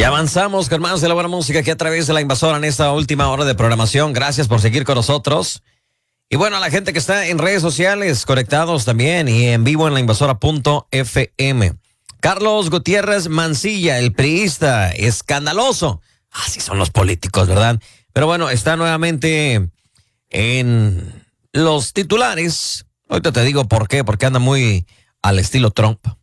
Ya avanzamos con más de la buena música aquí a través de La Invasora en esta última hora de programación. Gracias por seguir con nosotros. Y bueno, a la gente que está en redes sociales, conectados también y en vivo en lainvasora.fm. Carlos Gutiérrez Mancilla, el priista, escandaloso. Así son los políticos, ¿verdad? Pero bueno, está nuevamente en los titulares. Ahorita te digo por qué, porque anda muy al estilo Trump.